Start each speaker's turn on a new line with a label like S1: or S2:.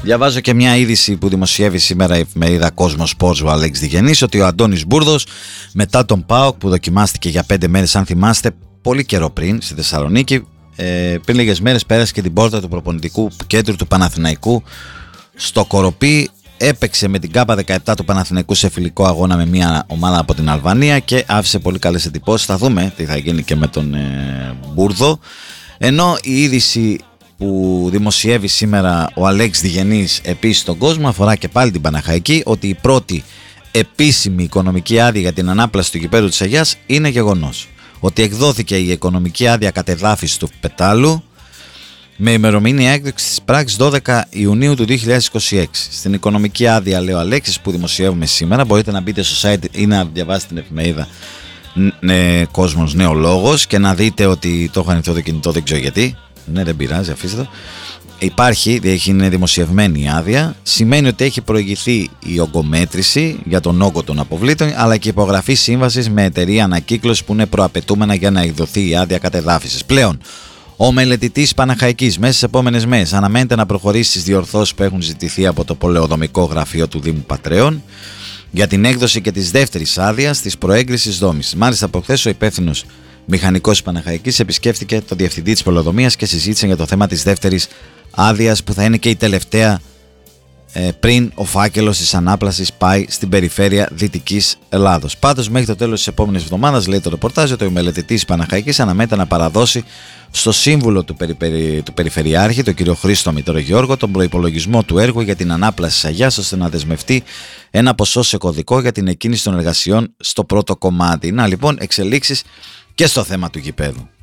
S1: Διαβάζω και μια είδηση που δημοσιεύει σήμερα η εφημερίδα Κόσμος Sports ο Αλέξης Διγενής, ότι ο Αντώνης Μπούρδος μετά τον ΠΑΟΚ που δοκιμάστηκε για 5 μέρες, αν θυμάστε, πολύ καιρό πριν στη Θεσσαλονίκη, πριν λίγες μέρες πέρασε και την πόρτα του προπονητικού κέντρου του Παναθηναϊκού στο Κοροπή. Έπαιξε με την ΚΑΠΑ 17 του Παναθηναϊκού σε φιλικό αγώνα με μια ομάδα από την Αλβανία και άφησε πολύ καλές εντυπώσεις. Θα δούμε τι θα γίνει και με τον Μπούρδο. Ενώ η είδηση που δημοσιεύει σήμερα ο Αλέξης Διγενής επίσης στον κόσμο αφορά και πάλι την Παναχαϊκή, ότι η πρώτη επίσημη οικονομική άδεια για την ανάπλαση του γηπέδου της Αγιάς είναι γεγονός. Ότι εκδόθηκε η οικονομική άδεια κατεδάφισης του πετάλου με ημερομηνία έκδοξης της πράξης 12 Ιουνίου του 2026. Στην οικονομική άδεια, λέει ο Αλέξης, που δημοσιεύουμε σήμερα, μπορείτε να μπείτε στο site ή να διαβάσετε την εφημερίδα Κόσμος Νεολόγος και να δείτε ότι το έχω ανοιχτό το κινητό, δεν ξέρω γιατί. Ναι, δεν πειράζει, αφήστε το. Είναι δημοσιευμένη η άδεια. Σημαίνει ότι έχει προηγηθεί η ογκομέτρηση για τον όγκο των αποβλήτων, αλλά και υπογραφή σύμβασης με εταιρεία ανακύκλωση που είναι προαπαιτούμενα για να εκδοθεί η άδεια κατεδάφισης. Πλέον, ο μελετητής Παναχαϊκής μέσα στις επόμενες μέρες αναμένεται να προχωρήσει στις διορθώσεις που έχουν ζητηθεί από το πολεοδομικό γραφείο του Δήμου Πατρέων για την έκδοση και της δεύτερης άδειας της προέγκρισης δόμησης. Μάλιστα, από χθες ο υπεύθυνος μηχανικός της Παναχαϊκής επισκέφθηκε τον διευθυντή της πολεοδομίας και συζήτησε για το θέμα της δεύτερης άδειας, που θα είναι και η τελευταία πριν ο φάκελος της ανάπλασης πάει στην περιφέρεια Δυτικής Ελλάδος. Πάντως, μέχρι το τέλος της επόμενης εβδομάδας, λέει το ρεπορτάζ, ότι ο μελετητής Παναχαϊκής αναμένεται να παραδώσει στο σύμβουλο του Περιφερειάρχη, τον κύριο Χρήστο Μητρογιώργο, τον προϋπολογισμό του έργου για την ανάπλαση της Αγιάς, ώστε να δεσμευτεί ένα ποσό σε κωδικό για την εκκίνηση των εργασιών στο πρώτο κομμάτι. Να λοιπόν, εξελίξεις και στο θέμα του γηπέδου.